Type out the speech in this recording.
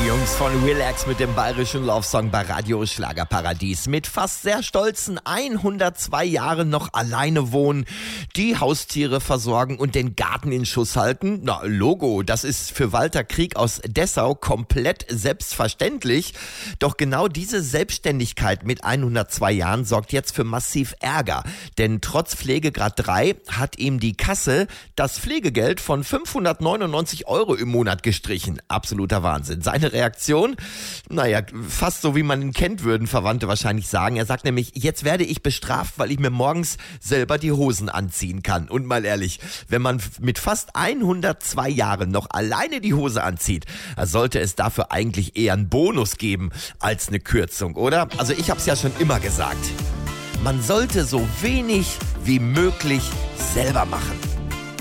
Jungs von Relax mit dem bayerischen Love-Song bei Radio Schlagerparadies. Mit fast sehr stolzen 102 Jahren noch alleine wohnen, die Haustiere versorgen und den Garten in Schuss halten. Na, Logo, das ist für Walter Krieg aus Dessau komplett selbstverständlich. Doch genau diese Selbstständigkeit mit 102 Jahren sorgt jetzt für massiv Ärger. Denn trotz Pflegegrad 3 hat ihm die Kasse das Pflegegeld von 599 € im Monat gestrichen. Absoluter Wahnsinn. Seine Reaktion? Naja, fast so wie man ihn kennt, würden Verwandte wahrscheinlich sagen. Er sagt nämlich, jetzt werde ich bestraft, weil ich mir morgens selber die Hosen anziehen kann. Und mal ehrlich, wenn man mit fast 102 Jahren noch alleine die Hose anzieht, sollte es dafür eigentlich eher einen Bonus geben als eine Kürzung, oder? Also ich hab's ja schon immer gesagt. Man sollte so wenig wie möglich selber machen.